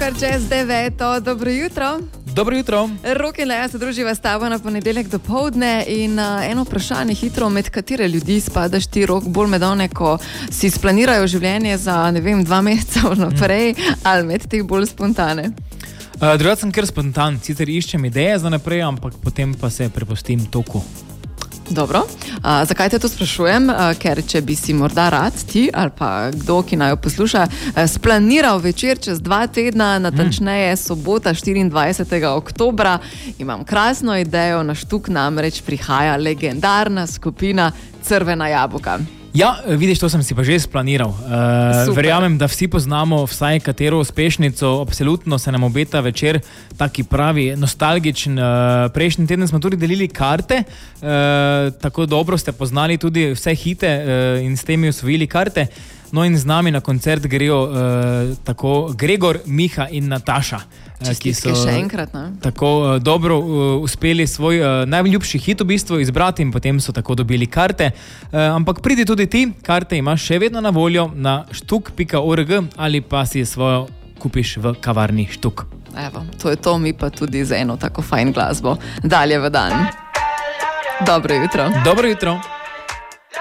kar čez 9. Dobro jutro. Dobro jutro. Rok in Leja se druživa s tabo na ponedeljek dopoldne in eno vprašanje hitro, med katere ljudi spadaš ti, Rok, bolj med one, ko si splanirajo življenje za, 2 meseca vnaprej, ali med teh bolj spontane? Drugače sem kar spontan, sicer iščem ideje za naprej, ampak potem pa se prepustim toku. Dobro, zakaj te to sprašujem? Ker če bi si morda rad ti ali pa kdo, ki naj jo posluša, splaniral večer čez 2 tedna, natančneje sobota 24. oktobra, imam krasno idejo, na Štuk namreč prihaja legendarna skupina Crvena jabolka. Ja, vidiš, to sem si pa že splaniral. Verjamem, da vsi poznamo vsaj katero uspešnico, absolutno se nam obeta večer taki pravi nostalgičen. Prejšnji teden smo tudi delili karte, tako dobro ste poznali tudi vse hite in s temi osvojili karte. No in z nami na koncert grejo tako Gregor, Miha in Nataša, ki so še enkrat, tako dobro uspeli svoj najljubši hit v bistvu izbrati in potem so tako dobili karte. Ampak pridi tudi ti, karte imaš še vedno na voljo na štuk.org ali pa si svojo kupiš v kavarni Štuk. Evo, to je to, mi pa tudi za eno tako fajn glasbo. Dalje v dan. Dobro jutro. Dobro jutro.